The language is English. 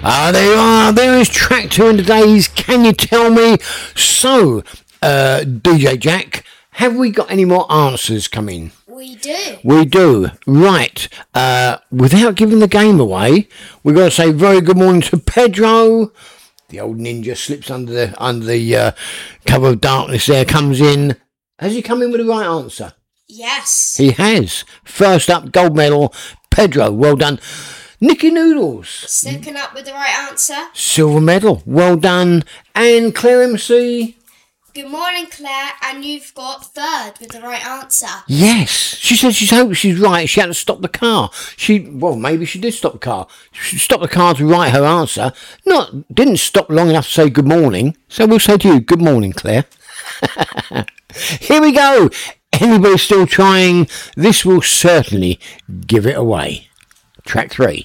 There you are. There is track 2 in today's Can You Tell Me? So, DJ Jack, have we got any more answers coming? We do. We do. Right. Without giving the game away, we've got to say very good morning to Pedro. The old ninja slips under the cover of darkness there, comes in. Has he come in with the right answer? Yes. He has. First up, gold medal, Pedro. Well done. Nicky Noodles. Second up with the right answer. Silver medal. Well done. And Claire MC. Good morning, Claire, and you've got third with the right answer. Yes. She said she hopes she's right. She had to stop the car. Maybe she did stop the car. She stopped the car to write her answer. Didn't stop long enough to say good morning. So we'll say to you, good morning, Claire. Here we go. Anybody still trying? This will certainly give it away. Track 3.